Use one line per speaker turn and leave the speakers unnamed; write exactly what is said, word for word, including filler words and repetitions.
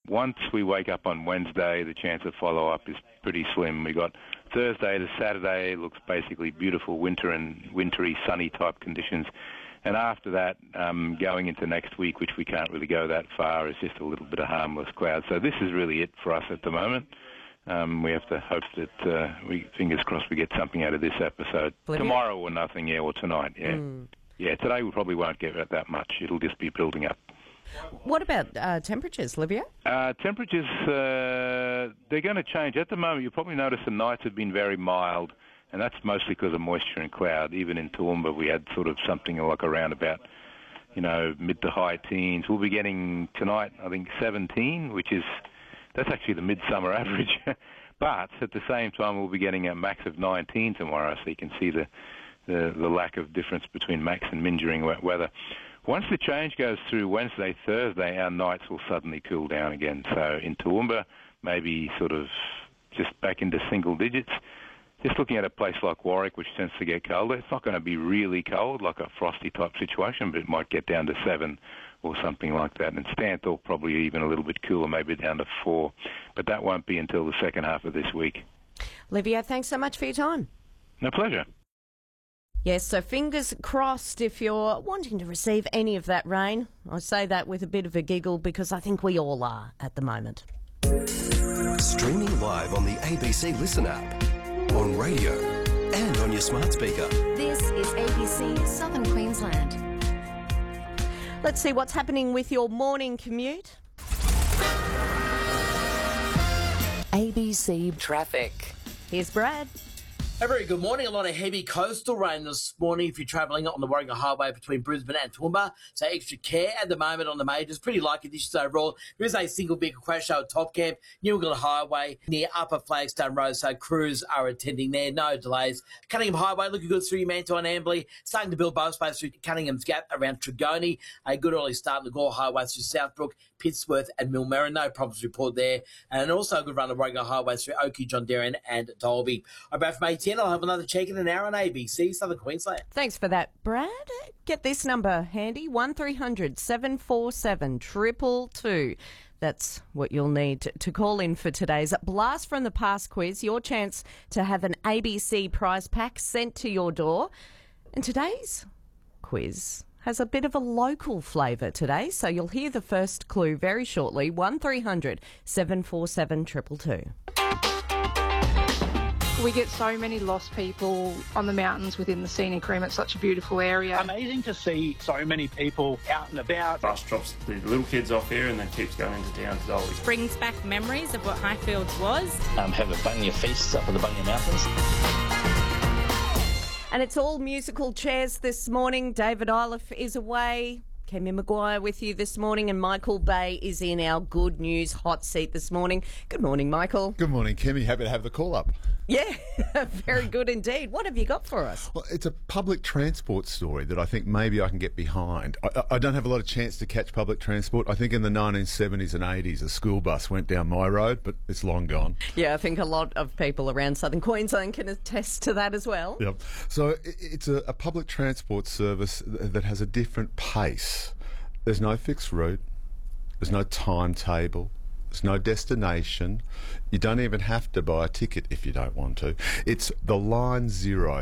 once we wake up on Wednesday, the chance of follow-up is pretty slim. We got Thursday to Saturday, looks basically beautiful winter and wintry, sunny type conditions. And after that, um, going into next week, which we can't really go that far, is just a little bit of harmless cloud. So this is really it for us at the moment. Um, we have to hope that, uh, we fingers crossed, we get something out of this episode.
Olivia?
Tomorrow or nothing, yeah, or tonight, yeah.
Mm.
Yeah, today we probably won't get that much. It'll just be building up.
What about uh, temperatures, Livia?
Uh, temperatures, uh, they're going to change. At the moment, you'll probably notice the nights have been very mild, and that's mostly because of moisture and cloud. Even in Toowoomba, we had sort of something like around about, you know, mid to high teens. We'll be getting tonight, I think, seventeen, which is, that's actually the midsummer average. But at the same time, we'll be getting a max of nineteen tomorrow, so you can see the, the, the lack of difference between max and min during wet weather. Once the change goes through Wednesday, Thursday, our nights will suddenly cool down again. So in Toowoomba, maybe sort of just back into single digits. Just looking at a place like Warwick, which tends to get colder, it's not going to be really cold, like a frosty type situation, but it might get down to seven or something like that. And Stanthorpe probably even a little bit cooler, maybe down to four. But that won't be until the second half of this week.
Livia, thanks so much for your time.
No, pleasure.
Yes, so fingers crossed if you're wanting to receive any of that rain. I say that with a bit of a giggle because I think we all are at the moment.
Streaming live on the A B C Listen app, on radio and on your smart speaker. This is A B C Southern Queensland.
Let's see what's happening with your morning commute.
A B C Traffic.
Here's Brad.
A very good morning. A lot of heavy coastal rain this morning if you're travelling on the Warringah Highway between Brisbane and Toowoomba. So extra care at the moment on the majors. Pretty light conditions overall. There is a single vehicle crash at Top Camp, Newgate Highway near Upper Flagstone Road. So crews are attending there. No delays. Cunningham Highway looking good through Mantua and Amberley. Starting to build both space through Cunningham's Gap around Tregony. A good early start in the Gore Highway through Southbrook, Pittsworth and Millmerran. No problems report there. And also a good run of Warringah Highway through Oakey, John Darren and Dalby. I'm Brad from A T N. I'll have another check in an hour on A B C Southern Queensland.
Thanks for that, Brad. Get this number handy, one three hundred seven four seven two two two. That's what you'll need to call in for today's Blast from the Past quiz, your chance to have an A B C prize pack sent to your door. And today's quiz has a bit of a local flavour today, so you'll hear the first clue very shortly, one three hundred seven four seven two two two.
We get so many lost people on the mountains within the scenic rim. It's such a beautiful area.
Amazing to see so many people out and about.
Bus drops the little kids off here and then keeps going into town to Dolly.
Brings back memories of what Highfields was.
Um, have a Bunya feast up in the Bunya Mountains.
And it's all musical chairs this morning. David Iliff is away. Kemi Maguire with you this morning, and Michael Bay is in our Good News hot seat this morning. Good morning, Michael.
Good morning, Kemi. Happy to have the call up.
Yeah, very good indeed. What have you got for us?
Well, it's a public transport story that I think maybe I can get behind. I, I don't have a lot of chance to catch public transport. I think in the nineteen seventies and eighties a school bus went down my road, but it's long gone.
Yeah, I think a lot of people around southern Queensland can attest to that as well.
Yep. So it's a, a public transport service that has a different pace. There's no fixed route. There's no timetable. There's no destination. You don't even have to buy a ticket if you don't want to. It's the Line Zero